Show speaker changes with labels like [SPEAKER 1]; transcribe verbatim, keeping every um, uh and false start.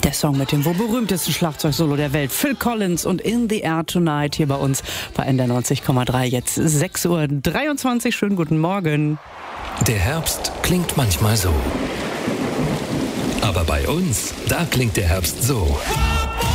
[SPEAKER 1] Der Song mit dem wohl berühmtesten Schlagzeugsolo der Welt, Phil Collins und In the Air Tonight hier bei uns bei N D R neunzig Komma drei. Jetzt sechs Uhr dreiundzwanzig. Schönen guten Morgen.
[SPEAKER 2] Der Herbst klingt manchmal so. Aber bei uns, da klingt der Herbst so.